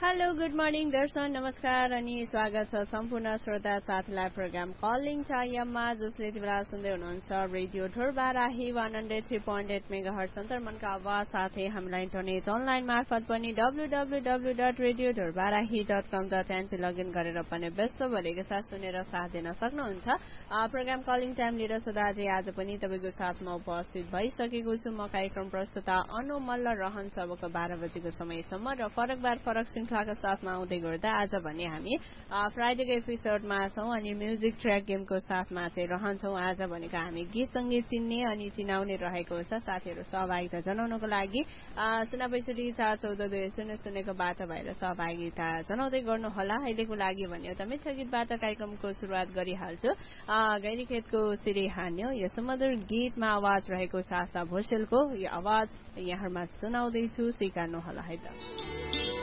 Hello good morning दर्शन नमस्कार अनि स्वागत छ सम्पूर्ण श्रोता साथीलाई प्रोग्राम कलिङ टाइममा जसले तिमीला सुन्दै हुनुहुन्छ रेडियो ढोरबाराही 103.8 मेगाहर्ट्ज अन्तर्मनको आवाज साथै हामीलाई इन्टरनेट अनलाइन मार्फत पनि www.radiodhorbarahi.com.np लगइन गरेर पनि व्यस्त भएका साथ सुनेर साथ दिन सक्नुहुन्छ। प्रोग्राम कलिङ टाइम लिएर सदाझै आज पनि तपाईँको साथमा उपस्थित भइसकेको छु। म कार्यक्रम प्रस्तुता अनु मल्ल रहन्छ अबको 12 बजेको समयसम्म र फरक श्रृङ्खलाका साथमा आउँदै गर्दा आज भने हामी फ्राइडेको एपिसोडमा छौँ अनि म्युजिक ट्र्याक गेमको साथमा चाहिँ रहन्छौँ। आज भनेको हामी गीत सङ्गीत चिन्ने अनि चिनाउने रहेको छ। साथीहरू सहभागिता जनाउनको लागि 065442000 बाटो भएर सहभागिता जनाउँदै गर्नुहोला। अहिलेको लागि भने एउटा मिठो गीतबाट कार्यक्रमको सुरुवात गरिहाल्छु। गैरीखेतको सिरे हान्यो यो सुमधुर गीतमा आवाज रहेको सासा भोसेलको यो आवाज यहाँमा सुनाउँदैछु, स्वीकार्नुहोला है त।